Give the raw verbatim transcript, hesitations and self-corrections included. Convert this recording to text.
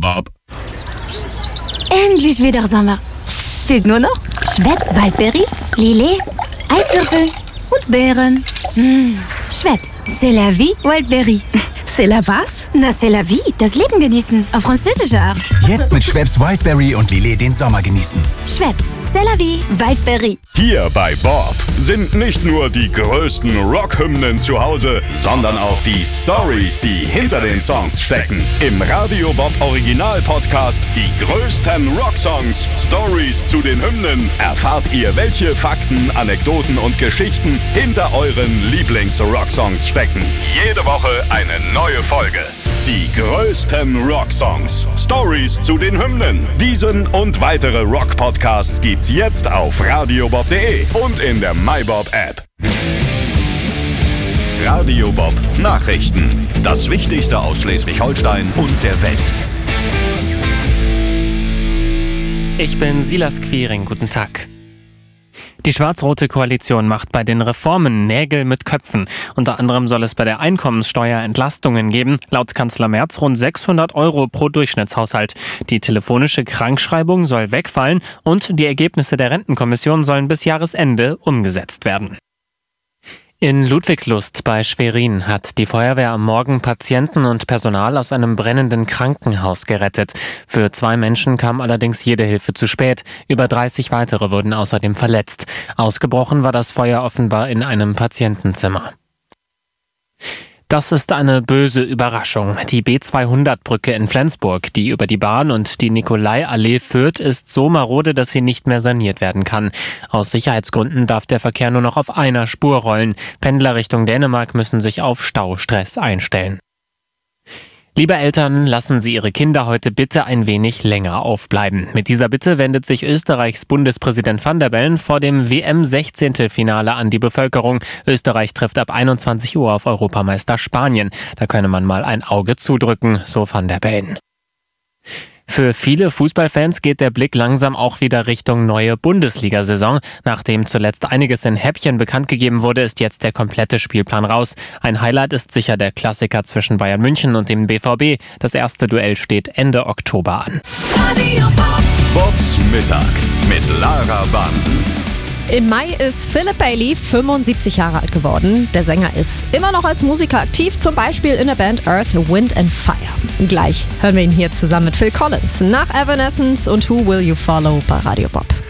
Bob. Endlich wieder Sommer. Fehlt nur noch Schweppes Waldbeere, Lillet, Eiswürfel und Beeren. Mmh. Schweppes, c'est la vie, Wildberry. C'est la was? Na, c'est la vie, das Leben genießen, auf französische Art. Jetzt mit Schweppes Wildberry und Lillet den Sommer genießen. Schweppes, c'est la vie, Wildberry. Hier bei Bob sind nicht nur die größten Rockhymnen zu Hause, sondern auch die Storys, die hinter den Songs stecken. Im Radio Bob Original Podcast Die größten Rocksongs, Stories zu den Hymnen, erfahrt ihr, welche Fakten, Anekdoten und Geschichten hinter euren Lieblings-Rocksongs stecken. Jede Woche eine neue Folge. Die größten Rocksongs, Stories zu den Hymnen. Diesen und weitere Rock-Podcasts gibt's jetzt auf radiobob punkt de und in der MyBob-App. Radio Bob Nachrichten. Das Wichtigste aus Schleswig-Holstein und der Welt. Ich bin Silas Quiring, guten Tag. Die schwarz-rote Koalition macht bei den Reformen Nägel mit Köpfen. Unter anderem soll es bei der Einkommenssteuer Entlastungen geben. Laut Kanzler Merz rund sechshundert Euro pro Durchschnittshaushalt. Die telefonische Krankschreibung soll wegfallen und die Ergebnisse der Rentenkommission sollen bis Jahresende umgesetzt werden. In Ludwigslust bei Schwerin hat die Feuerwehr am Morgen Patienten und Personal aus einem brennenden Krankenhaus gerettet. Für zwei Menschen kam allerdings jede Hilfe zu spät. Über dreißig weitere wurden außerdem verletzt. Ausgebrochen war das Feuer offenbar in einem Patientenzimmer. Das ist eine böse Überraschung. Die B zweihundert-Brücke in Flensburg, die über die Bahn und die Nikolai-Allee führt, ist so marode, dass sie nicht mehr saniert werden kann. Aus Sicherheitsgründen darf der Verkehr nur noch auf einer Spur rollen. Pendler Richtung Dänemark müssen sich auf Staustress einstellen. Liebe Eltern, lassen Sie Ihre Kinder heute bitte ein wenig länger aufbleiben. Mit dieser Bitte wendet sich Österreichs Bundespräsident Van der Bellen vor dem W M-Sechzehntelfinale an die Bevölkerung. Österreich trifft ab einundzwanzig Uhr auf Europameister Spanien. Da könne man mal ein Auge zudrücken, so Van der Bellen. Für viele Fußballfans geht der Blick langsam auch wieder Richtung neue Bundesliga-Saison. Nachdem zuletzt einiges in Häppchen bekannt gegeben wurde, ist jetzt der komplette Spielplan raus. Ein Highlight ist sicher der Klassiker zwischen Bayern München und dem B V B. Das erste Duell steht Ende Oktober an. Bobs Mittag mit Lara Bansen. Im Mai ist Philip Bailey fünfundsiebzig Jahre alt geworden. Der Sänger ist immer noch als Musiker aktiv, zum Beispiel in der Band Earth, Wind and Fire. Gleich hören wir ihn hier zusammen mit Phil Collins nach Evanescence und Who Will You Follow bei Radio Bob.